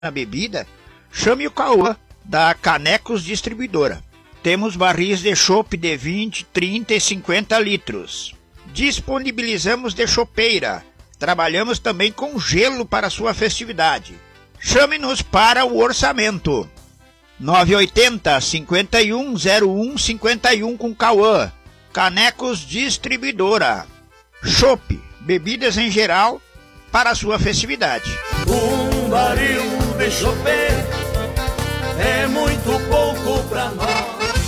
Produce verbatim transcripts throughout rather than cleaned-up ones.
na bebida, chame o Cauã da Canecos Distribuidora. Temos barris de chopp de vinte, trinta e cinquenta litros. Disponibilizamos de chopeira. Trabalhamos também com gelo para sua festividade. Chame-nos para o orçamento. nove oito zero, cinco um, zero um cinco um com Cauã. Canecos Distribuidora. Chopp, bebidas em geral para a sua festividade. Um barril de chopp é muito pouco para nós.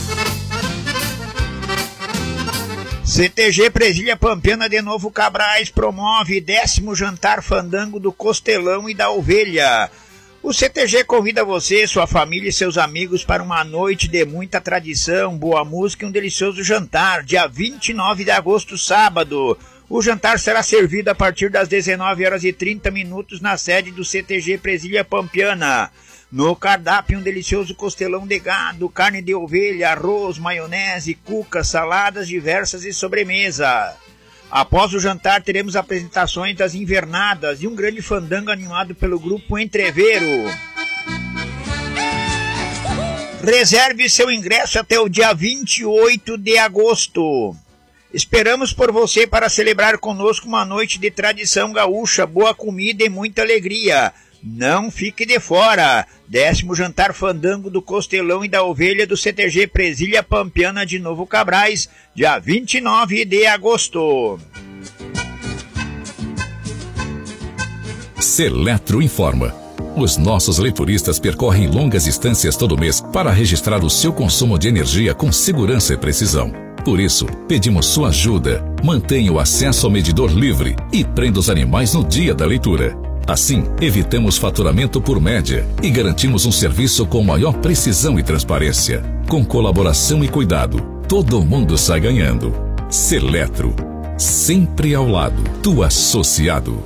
C T G Presilha Pampiana de Novo Cabrais promove décimo jantar fandango do Costelão e da Ovelha. O C T G convida você, sua família e seus amigos para uma noite de muita tradição, boa música e um delicioso jantar, dia vinte e nove de agosto, sábado. O jantar será servido a partir das dezenove horas e trinta minutos na sede do C T G Presilha Pampiana. No cardápio, um delicioso costelão de gado, carne de ovelha, arroz, maionese, cuca, saladas diversas e sobremesa. Após o jantar, teremos apresentações das invernadas e um grande fandango animado pelo grupo Entreveiro. Reserve seu ingresso até o dia vinte e oito de agosto. Esperamos por você para celebrar conosco uma noite de tradição gaúcha, boa comida e muita alegria. Não fique de fora. Décimo jantar fandango do Costelão e da Ovelha do C T G Presilha Pampiana de Novo Cabrais, dia vinte e nove de agosto. Seletro informa. Os nossos leituristas percorrem longas distâncias todo mês para registrar o seu consumo de energia com segurança e precisão. Por isso, pedimos sua ajuda. Mantenha o acesso ao medidor livre e prenda os animais no dia da leitura. Assim, evitamos faturamento por média e garantimos um serviço com maior precisão e transparência. Com colaboração e cuidado, todo mundo sai ganhando. Seletro, sempre ao lado do associado.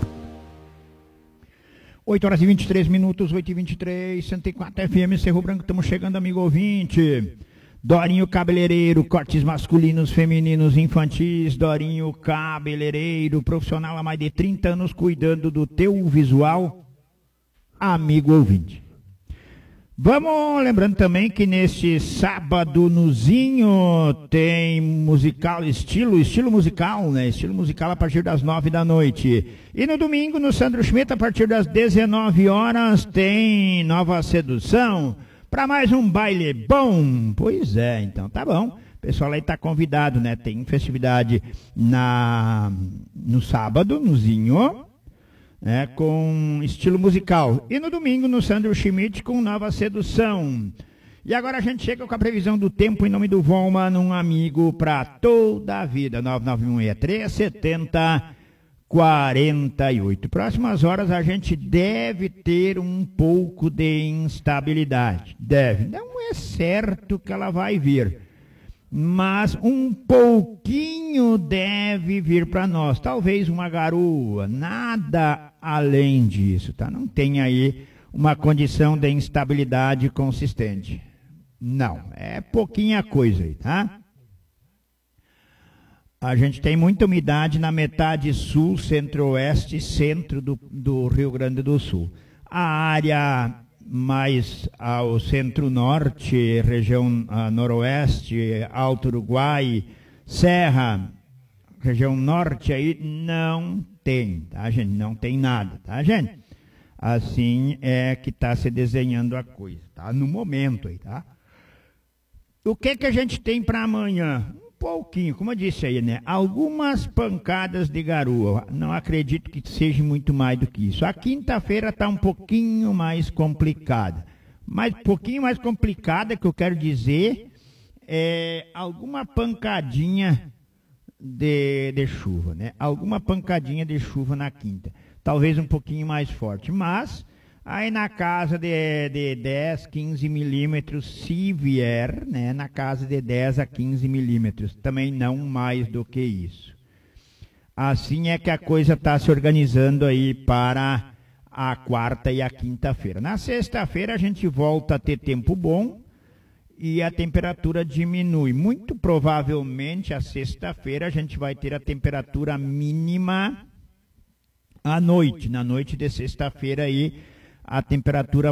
oito horas e vinte e três minutos, oito e vinte e três, cento e quatro F M, Cerro Branco, estamos chegando, amigo ouvinte. Dorinho Cabeleireiro, cortes masculinos, femininos, infantis. Dorinho Cabeleireiro, profissional há mais de trinta anos cuidando do teu visual, amigo ouvinte. Vamos lembrando também que neste sábado nozinho tem musical, estilo, estilo musical, né? Estilo musical a partir das nove da noite. E no domingo, no Sandro Schmidt, a partir das dezenove horas, tem Nova Sedução. Para mais um baile bom. Pois é, então tá bom. O pessoal aí tá convidado, né? Tem festividade na, no sábado, nozinho, né? Com estilo musical. E no domingo, no Sandro Schmidt, com Nova Sedução. E agora a gente chega com a previsão do tempo em nome do Volman, um amigo para toda a vida. nove nove um seis três, sete zero quarenta e oito. Próximas horas a gente deve ter um pouco de instabilidade. Deve. Não é certo que ela vai vir, mas um pouquinho deve vir para nós. Talvez uma garoa, nada além disso, tá? Não tem aí uma condição de instabilidade consistente. Não, é pouquinha coisa aí, tá? A gente tem muita umidade na metade sul, centro-oeste e centro do, do Rio Grande do Sul. A área mais ao centro-norte, região uh, noroeste, Alto Uruguai, Serra, região norte aí, não tem, tá, gente? Não tem nada, tá, gente? Assim é que está se desenhando a coisa, tá? No momento aí, tá? O que que a gente tem para amanhã? Pouquinho, como eu disse aí, né? Algumas pancadas de garoa. Não acredito que seja muito mais do que isso. A quinta-feira está um pouquinho mais complicada. Mas um pouquinho mais complicada, que eu quero dizer, é alguma pancadinha de, de chuva, né? Alguma pancadinha de chuva na quinta. Talvez um pouquinho mais forte, mas aí na casa de, de dez, quinze milímetros, se vier, né, na casa de dez a quinze milímetros, também não mais do que isso. Assim é que a coisa está se organizando aí para a quarta e a quinta-feira. Na sexta-feira a gente volta a ter tempo bom e a temperatura diminui. Muito provavelmente a sexta-feira a gente vai ter a temperatura mínima à noite. Na noite de sexta-feira aí a temperatura